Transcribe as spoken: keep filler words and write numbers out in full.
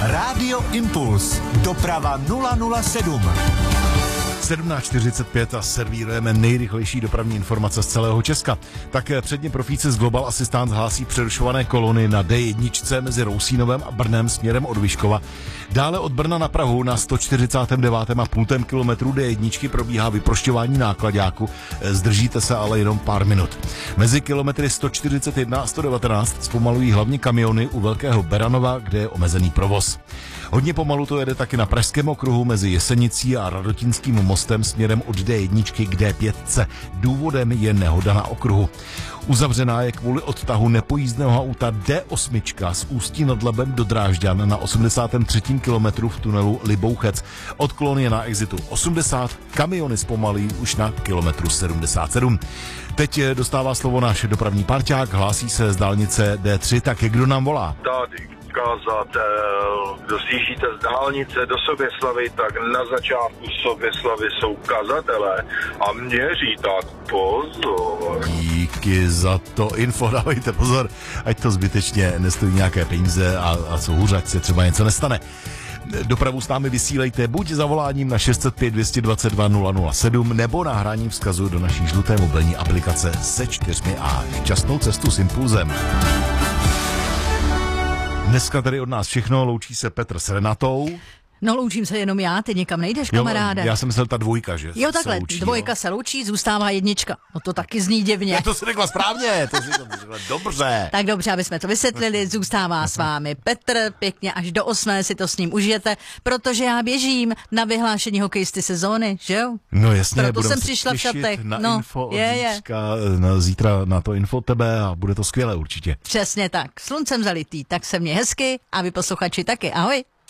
Rádio Impuls. Doprava nula nula sedm. sedmnáct čtyřicet pět a servírujeme nejrychlejší dopravní informace z celého Česka. Tak předně profíci z Global Assistance hlásí přerušované kolony na D jedna mezi Rousínovem a Brnem směrem od Vyškova. Dále od Brna na Prahu na sto čtyřicet devět celá pět kilometru D jedna probíhá vyprošťování náklaďáku. Zdržíte se ale jenom pár minut. Mezi kilometry sto čtyřicet jedna a sto devatenáct zpomalují hlavně kamiony u Velkého Beranova, kde je omezený provoz. Hodně pomalu to jede taky na Pražském okruhu mezi Jesenicí a Radotínským mostem směrem od D jedna k D pět. Důvodem je nehoda na okruhu. Uzavřená je kvůli odtahu nepojízdného auta D osm z Ústí nad Labem do Drážďan na osmdesátém třetím kilometru v tunelu Libouchec. Odklon je na exitu osmdesát, kamiony zpomalí už na kilometru sedmdesát sedm. Teď dostává slovo náš dopravní parťák, hlásí se z dálnice D tři, tak kdo nám volá? Tady kazatel, kdo zjíždíte z dálnice do Soběslavy, tak na začátku Soběslavy jsou kazatelé a měří, tak pozor. Díky za to info, dávejte pozor, ať to zbytečně nestojí nějaké peníze a, a co hůř, ať se třeba něco nestane. Dopravu s námi vysílejte buď zavoláním na šest set pět dvě dvacet dva nula nula sedm nebo nahráním vzkazu do naší žluté mobilní aplikace se čtyřmi A. Šťastnou cestu s Impulzem. Dneska tady od nás všechno, loučí se Petr s Renatou. No loučím se jenom já, ty někam nejdeš, kamaráde. Jo, já jsem myslel ta dvojka, že Jo, takhle, se loučí, dvojka jo. se loučí, zůstává jednička. No to taky zní divně. To si řekla správně, to si řekla dobře. Tak dobře, aby jsme to vysvětlili, zůstává s vámi Petr, pěkně až do osmé si to s ním užijete, protože já běžím na vyhlášení hokejisty sezóny, že jo? No jasně, proto budeme jsem se přišla v šatech. na No, info od je, je. zítřka, na zítra na to info od tebe a bude to skvělé určitě. Přesně tak, sluncem zalitý, tak se mě hezky a vy posluchači taky, ahoj.